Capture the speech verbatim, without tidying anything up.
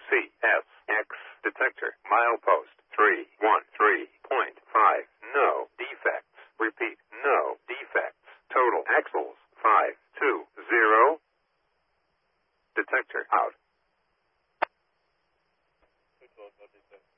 C S X detector milepost three one three point five. No defects. Repeat, no defects. Total axles five two zero. Detector out.